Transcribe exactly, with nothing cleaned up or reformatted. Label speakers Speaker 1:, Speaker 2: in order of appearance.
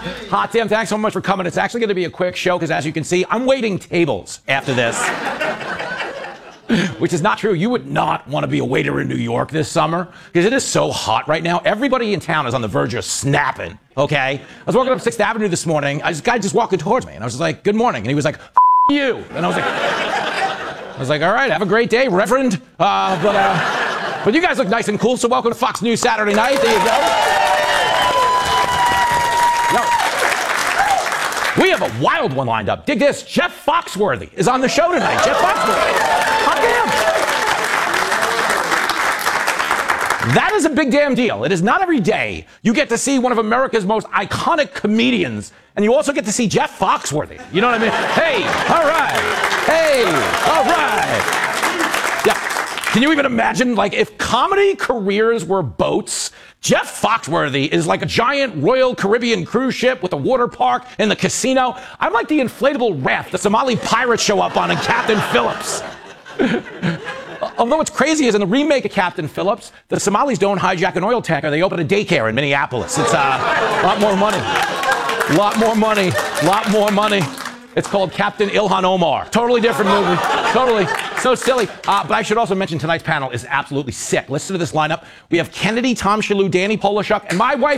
Speaker 1: Hot damn, thanks so much for coming. It's actually going to be a quick show because, as you can see, I'm waiting tables after this. Which is not true. You would not want to be a waiter in New York this summer because it is so hot right now. Everybody in town is on the verge of snapping, okay? I was walking up sixth Avenue this morning. I, this guy just walking towards me, and I was just like, good morning. And he was like, F you. And I was like, I was like, all right, have a great day, Reverend. Uh, but, uh, but you guys look nice and cool, so welcome to Fox News Saturday Night. There you go. Yo. We have a wild one lined up. Dig this. Jeff Foxworthy is on the show tonight. Jeff Foxworthy. Hot damn. That is a big damn deal. It is not every day you get to see one of America's most iconic comedians, and you also get to see Jeff Foxworthy. You know what I mean? Hey, all right. Hey, all right. Yeah. Can you even imagine, like, if comedy careers were boats, Jeff Foxworthy is like a giant Royal Caribbean cruise ship with a water park and the casino. I'm like the inflatable raft the Somali pirates show up on in Captain Phillips. Although what's crazy is in the remake of Captain Phillips, the Somalis don't hijack an oil tanker. They open a daycare in Minneapolis. It's uh, a lot more money. A lot more money. A lot more money. It's called Captain Ilhan Omar. Totally different movie. Totally. So silly. Uh, but I should also mention tonight's panel is absolutely sick. Listen to this lineup. We have Kennedy, Tom Shalhoub, Danny Polishuk, and my wife,